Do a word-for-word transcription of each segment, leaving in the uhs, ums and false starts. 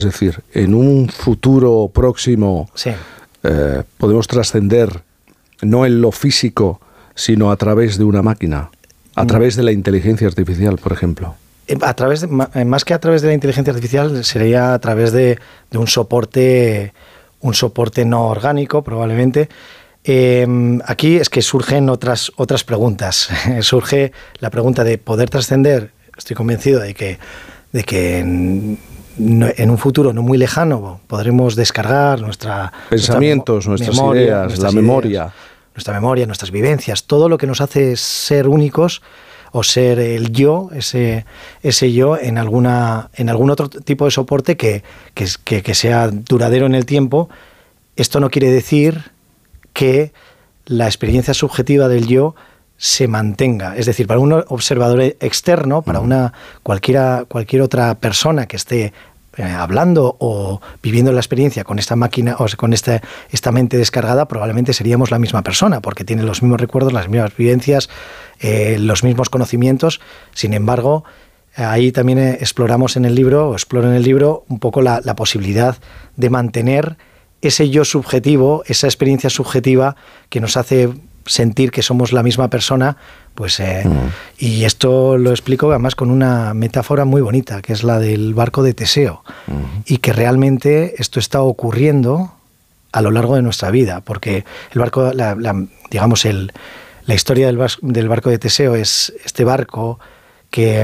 Es decir, en un futuro próximo sí. eh, podemos trascender no en lo físico, sino a través de una máquina, a través de la inteligencia artificial, por ejemplo. A través de, más que a través de la inteligencia artificial, sería a través de, de un soporte, un soporte no orgánico, probablemente. Eh, aquí es que surgen otras, otras preguntas. Surge la pregunta de poder trascender. Estoy convencido de que, de que en, en un futuro no muy lejano podremos descargar nuestra pensamientos, nuestra nuestras memoria, ideas, nuestras la ideas, memoria. Nuestra memoria, nuestras vivencias, todo lo que nos hace ser únicos o ser el yo, ese, ese yo en alguna en algún otro tipo de soporte que, que, que, que sea duradero en el tiempo. Esto no quiere decir que la experiencia subjetiva del yo se mantenga. Es decir, para un observador externo, para una cualquiera cualquier otra persona que esté eh, hablando o viviendo la experiencia con esta máquina o con esta, esta mente descargada, probablemente seríamos la misma persona, porque tiene los mismos recuerdos, las mismas vivencias, eh, los mismos conocimientos. Sin embargo, ahí también exploramos en el libro, o exploro en el libro, un poco la, la posibilidad de mantener ese yo subjetivo, esa experiencia subjetiva que nos hace sentir que somos la misma persona, pues eh, uh-huh. y esto lo explico además con una metáfora muy bonita, que es la del barco de Teseo, uh-huh. y que realmente esto está ocurriendo a lo largo de nuestra vida, porque el barco, la, la, digamos, el, la historia del, bar, del barco de Teseo es este barco que...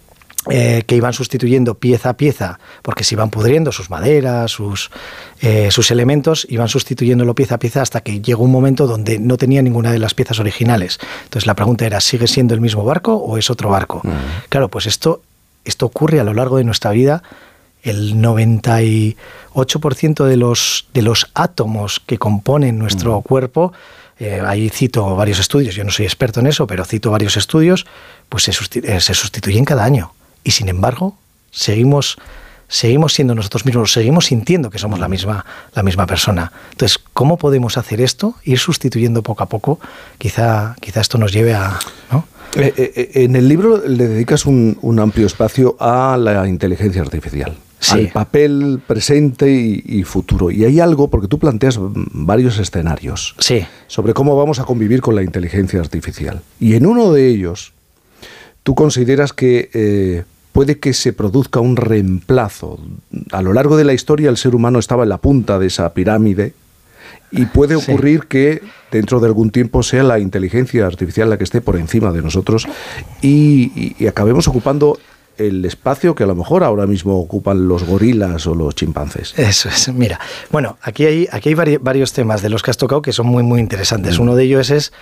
Eh, que iban sustituyendo pieza a pieza, porque se iban pudriendo sus maderas, sus, eh, sus elementos, iban sustituyéndolo pieza a pieza hasta que llegó un momento donde no tenía ninguna de las piezas originales. Entonces la pregunta era, ¿sigue siendo el mismo barco o es otro barco? Uh-huh. Claro, pues esto, esto ocurre a lo largo de nuestra vida. El noventa y ocho por ciento de los, de los átomos que componen nuestro uh-huh. cuerpo, eh, ahí cito varios estudios, yo no soy experto en eso, pero cito varios estudios, pues se, sustitu- eh, se sustituyen cada año. Y sin embargo, seguimos, seguimos siendo nosotros mismos, seguimos sintiendo que somos la misma, la misma persona. Entonces, ¿cómo podemos hacer esto? Ir sustituyendo poco a poco. Quizá, quizá esto nos lleve a... ¿no? Eh, eh, en el libro le dedicas un, un amplio espacio a la inteligencia artificial. Sí. Al papel presente y, y futuro. Y hay algo, porque tú planteas varios escenarios sí. sobre cómo vamos a convivir con la inteligencia artificial. Y en uno de ellos, tú consideras que... Eh, puede que se produzca un reemplazo. A lo largo de la historia el ser humano estaba en la punta de esa pirámide y puede ocurrir sí. que dentro de algún tiempo sea la inteligencia artificial la que esté por encima de nosotros y, y, y acabemos ocupando el espacio que a lo mejor ahora mismo ocupan los gorilas o los chimpancés. Eso es. Mira, bueno, aquí hay, aquí hay vari, varios temas de los que has tocado que son muy, muy interesantes. Mm. Uno de ellos es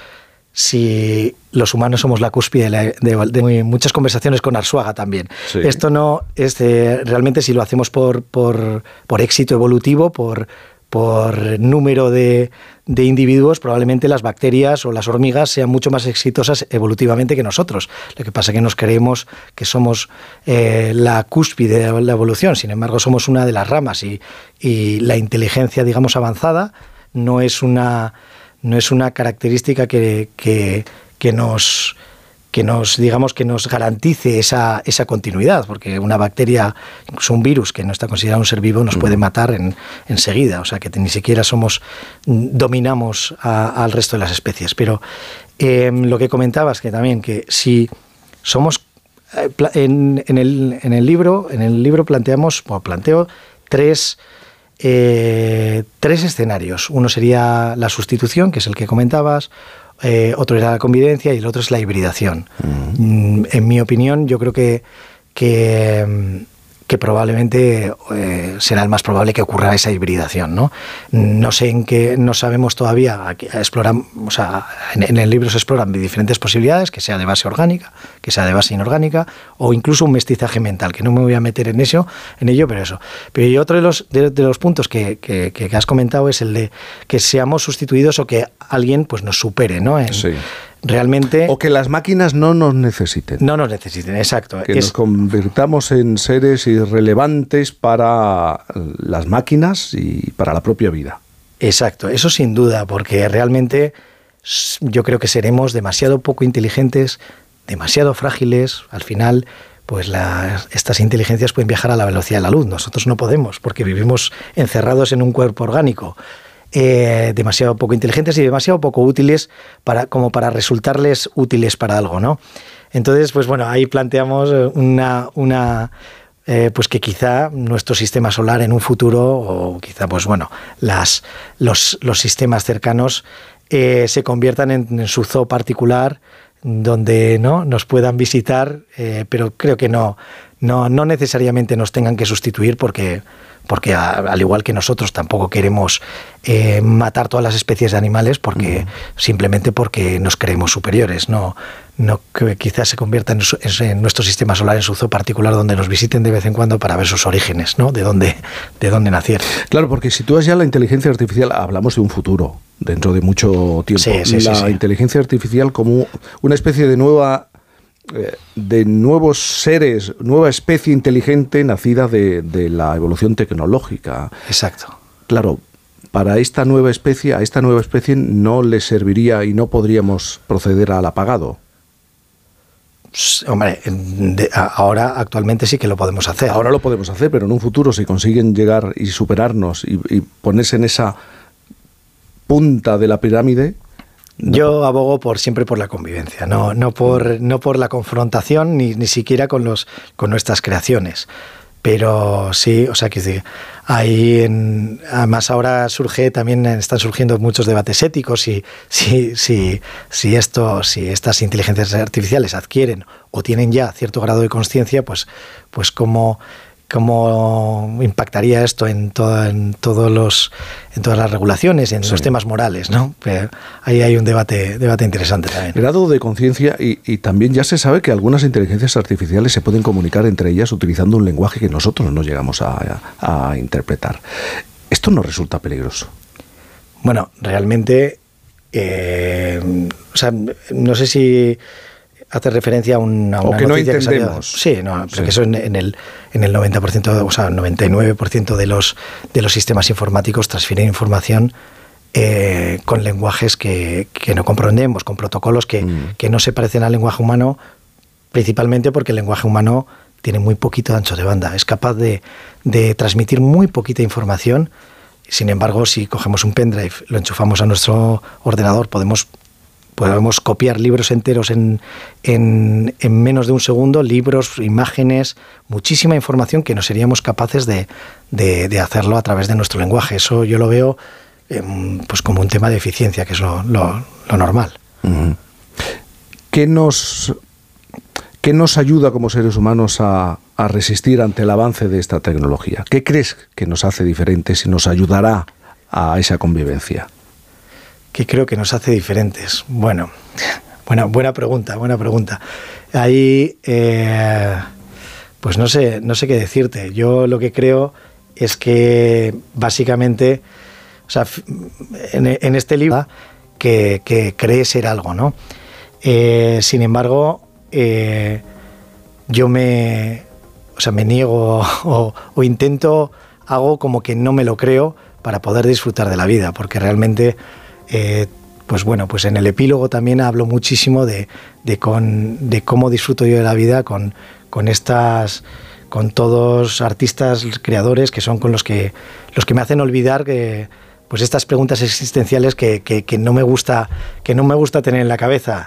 si los humanos somos la cúspide de, la, de, de muy, muchas conversaciones con Arzuaga también. Sí. Esto no es de, realmente si lo hacemos por, por, por éxito evolutivo, por, por número de, de individuos, probablemente las bacterias o las hormigas sean mucho más exitosas evolutivamente que nosotros. Lo que pasa es que nos creemos que somos eh, la cúspide de la evolución, sin embargo somos una de las ramas y, y la inteligencia, digamos, avanzada no es una... no es una característica que, que, que nos que nos digamos que nos garantice esa, esa continuidad, porque una bacteria, incluso un virus que no está considerado un ser vivo, nos puede matar en, enseguida, o sea que ni siquiera somos dominamos a, al resto de las especies. Pero eh, lo que comentabas, que también que si somos eh, en, en el en el libro en el libro planteamos o planteo tres Eh, tres escenarios. Uno sería la sustitución, que es el que comentabas, eh, otro era la convivencia y el otro es la hibridación. Mm. En mi opinión, yo creo que, que, que probablemente eh, será el más probable que ocurra esa hibridación, ¿no? No sé en qué, no sabemos todavía, aquí exploran, o sea, en, en el libro se exploran diferentes posibilidades, que sea de base orgánica, que sea de base inorgánica, o incluso un mestizaje mental, que no me voy a meter en eso, en ello, pero eso. Pero y otro de los, de, de los puntos que, que, que has comentado es el de que seamos sustituidos o que alguien pues nos supere, ¿no? En, sí. Realmente... O que las máquinas no nos necesiten. No nos necesiten, exacto. Que es... nos convirtamos en seres irrelevantes para las máquinas y para la propia vida. Exacto, eso sin duda, porque realmente yo creo que seremos demasiado poco inteligentes, demasiado frágiles, al final pues la, estas inteligencias pueden viajar a la velocidad de la luz. Nosotros no podemos, porque vivimos encerrados en un cuerpo orgánico. Eh, demasiado poco inteligentes y demasiado poco útiles para, como para resultarles útiles para algo, ¿no? Entonces, pues bueno, ahí planteamos una, una eh, pues que quizá nuestro sistema solar en un futuro, o quizá, pues bueno, las, los, los sistemas cercanos eh, se conviertan en, en su zoo particular, donde no nos puedan visitar, eh, pero creo que no, no, no necesariamente nos tengan que sustituir, porque porque a, al igual que nosotros tampoco queremos eh, matar todas las especies de animales, porque mm. simplemente porque nos creemos superiores, no, no que quizás se convierta en, su, en nuestro sistema solar en su zoo particular, donde nos visiten de vez en cuando para ver sus orígenes, ¿no? De dónde, de dónde nacieron. Claro, porque si tú has ya la inteligencia artificial, hablamos de un futuro, dentro de mucho tiempo. Sí, sí, la sí, sí. inteligencia artificial como una especie de nueva de nuevos seres, nueva especie inteligente nacida de, de la evolución tecnológica. Exacto. Claro, para esta nueva especie, a esta nueva especie no le serviría y no podríamos proceder al apagado. Hombre, de, ahora actualmente sí que lo podemos hacer. Ahora lo podemos hacer, pero en un futuro, si consiguen llegar y superarnos y, y ponerse en esa punta de la pirámide. No. Yo abogo por siempre por la convivencia, no, no por no por la confrontación, ni, ni siquiera con los con nuestras creaciones. Pero sí, o sea que hay en, además ahora surge también están surgiendo muchos debates éticos si si si si esto si estas inteligencias artificiales adquieren o tienen ya cierto grado de conciencia, pues pues cómo cómo impactaría esto en todo, en todos los en todas las regulaciones, en sí. los temas morales, ¿no? Pero ahí hay un debate debate interesante también. Grado de conciencia y, y también ya se sabe que algunas inteligencias artificiales se pueden comunicar entre ellas utilizando un lenguaje que nosotros no llegamos a, a, a interpretar. ¿Esto no resulta peligroso? Bueno, realmente, eh, o sea, no sé si hace referencia a una, a una o que no Que entendemos. sí, no, pero sí. que eso en, en el en el noventa por ciento, o sea, noventa y nueve por ciento de los de los sistemas informáticos transfieren información eh, con lenguajes que, que no comprendemos, con protocolos que, mm. que no se parecen al lenguaje humano, principalmente porque el lenguaje humano tiene muy poquito ancho de banda, es capaz de, de transmitir muy poquita información. Sin embargo, si cogemos un pendrive, lo enchufamos a nuestro ordenador, podemos Podemos copiar libros enteros en, en, en menos de un segundo, libros, imágenes, muchísima información que no seríamos capaces de, de, de hacerlo a través de nuestro lenguaje. Eso yo lo veo eh, pues como un tema de eficiencia, que es lo, lo, lo normal. Uh-huh. ¿Qué nos, qué nos ayuda como seres humanos a, a resistir ante el avance de esta tecnología? ¿Qué crees que nos hace diferentes y nos ayudará a esa convivencia? ¿Qué creo que nos hace diferentes? Bueno, buena, buena pregunta, buena pregunta. Ahí, eh, pues no sé, no sé qué decirte. Yo lo que creo es que básicamente, o sea, en, en este libro, que, que cree ser algo, ¿no? Eh, sin embargo, eh, yo me, o sea, me niego o, o intento, hago como que no me lo creo para poder disfrutar de la vida, porque realmente Eh, pues bueno, pues en el epílogo también hablo muchísimo de, de, con, de cómo disfruto yo de la vida con, con estas, con todos artistas, creadores que son con los que los que me hacen olvidar que pues estas preguntas existenciales que, que, que no me gusta, que no me gusta tener en la cabeza.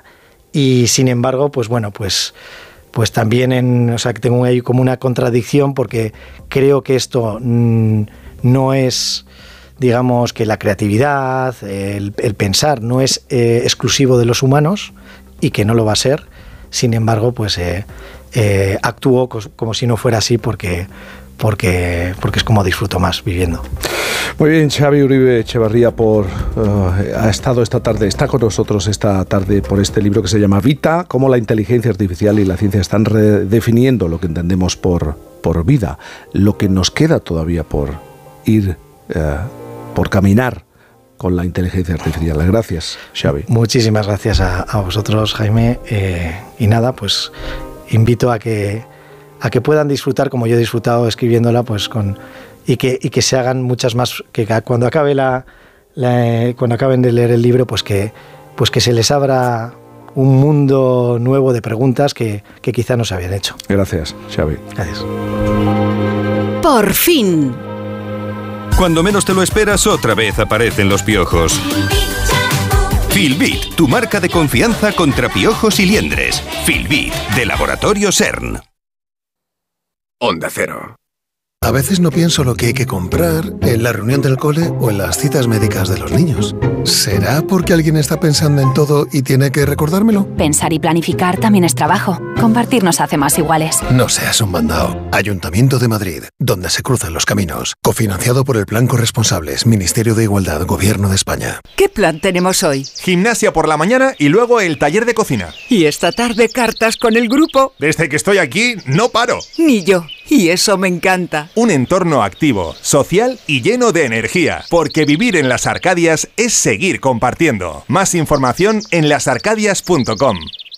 Y sin embargo, pues bueno, pues pues también en, o sea, que tengo ahí como una contradicción, porque creo que esto mmm, no es, digamos, que la creatividad, el, el pensar no es eh, exclusivo de los humanos y que no lo va a ser. Sin embargo, pues eh, eh, actúo cos, como si no fuera así, porque, porque, porque es como disfruto más viviendo. Muy bien, Xavi Uribe Echevarría por, uh, ha estado esta tarde, está con nosotros esta tarde por este libro que se llama Vita, cómo la inteligencia artificial y la ciencia están redefiniendo lo que entendemos por, por vida, lo que nos queda todavía por ir Uh, por caminar con la inteligencia artificial. Gracias, Xavi. Muchísimas gracias a, a vosotros, Jaime. Eh, y nada, pues invito a que a que puedan disfrutar como yo he disfrutado escribiéndola, pues con y que y que se hagan muchas más, que cuando acabe la, la cuando acaben de leer el libro, pues que pues que se les abra un mundo nuevo de preguntas que, que quizá no se habían hecho. Gracias, Xavi. Gracias. Por fin. Cuando menos te lo esperas, otra vez aparecen los piojos. Filbit, tu marca de confianza contra piojos y liendres. Filbit, de Laboratorio CERN. Onda Cero. A veces no pienso lo que hay que comprar en la reunión del cole o en las citas médicas de los niños. ¿Será porque alguien está pensando en todo y tiene que recordármelo? Pensar y planificar también es trabajo. Compartir nos hace más iguales. No seas un mandao. Ayuntamiento de Madrid, donde se cruzan los caminos. Cofinanciado por el Plan Corresponsables, Ministerio de Igualdad, Gobierno de España. ¿Qué plan tenemos hoy? Gimnasia por la mañana y luego el taller de cocina. Y esta tarde cartas con el grupo. Desde que estoy aquí, no paro. Ni yo. Y eso me encanta. Un entorno activo, social y lleno de energía. Porque vivir en Las Arcadias es seguir compartiendo. Más información en las arcadias punto com.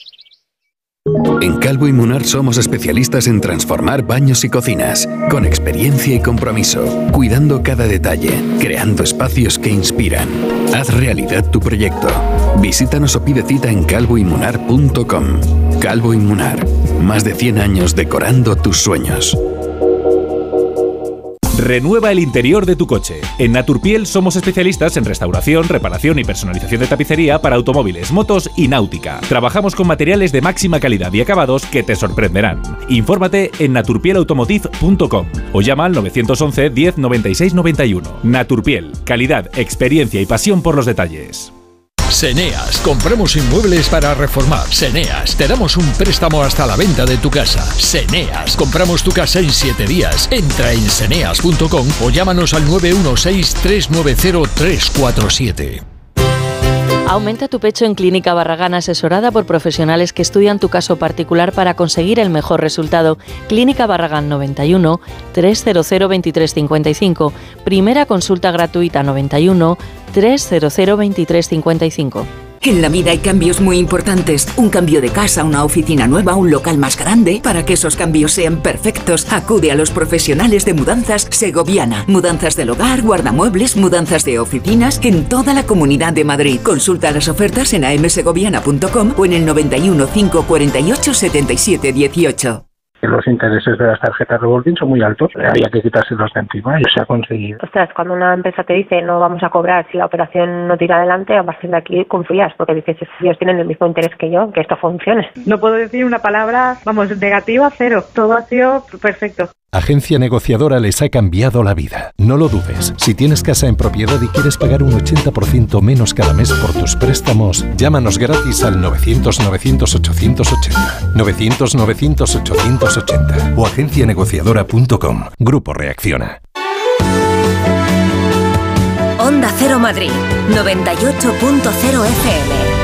En Calvo y Munar somos especialistas en transformar baños y cocinas, con experiencia y compromiso, cuidando cada detalle, creando espacios que inspiran. Haz realidad tu proyecto. Visítanos o pide cita en calvo y munar punto com. Calvo y Munar, más de cien años decorando tus sueños. Renueva el interior de tu coche. En Naturpiel somos especialistas en restauración, reparación y personalización de tapicería para automóviles, motos y náutica. Trabajamos con materiales de máxima calidad y acabados que te sorprenderán. Infórmate en naturpiel automotive punto com o llama al nueve once, diez, noventa y seis, noventa y uno. Naturpiel, calidad, experiencia y pasión por los detalles. Seneas, compramos inmuebles para reformar. Seneas, te damos un préstamo hasta la venta de tu casa. Seneas, compramos tu casa en siete días. Entra en seneas punto com o llámanos al nueve uno seis, tres nueve cero, tres cuatro siete. Aumenta tu pecho en Clínica Barragán, asesorada por profesionales que estudian tu caso particular para conseguir el mejor resultado. Clínica Barragán noventa y uno, trescientos, veintitrés cincuenta y cinco. Primera consulta gratuita noventa y uno, trescientos, veintitrés cincuenta y cinco. En la vida hay cambios muy importantes. Un cambio de casa, una oficina nueva, un local más grande. Para que esos cambios sean perfectos, acude a los profesionales de Mudanzas Segoviana. Mudanzas del hogar, guardamuebles, mudanzas de oficinas en toda la Comunidad de Madrid. Consulta las ofertas en a eme segoviana punto com o en el noventa y uno, cinco cuarenta y ocho, setenta y siete dieciocho. Los intereses de las tarjetas revolving son muy altos, había que quitárselos de encima y se ha conseguido. Ostras, cuando una empresa te dice no vamos a cobrar si la operación no tira adelante, a partir de aquí confías, porque dices, ellos tienen el mismo interés que yo, que esto funcione. No puedo decir una palabra, vamos, negativa, cero. Todo ha sido perfecto. Agencia Negociadora les ha cambiado la vida. No lo dudes. Si tienes casa en propiedad y quieres pagar un ochenta por ciento menos cada mes por tus préstamos, llámanos gratis al novecientos, novecientos, ochocientos ochenta. novecientos, novecientos, ochocientos ochenta. O agencia negociadora punto com. Grupo Reacciona. Onda Cero Madrid, noventa y ocho punto cero F M.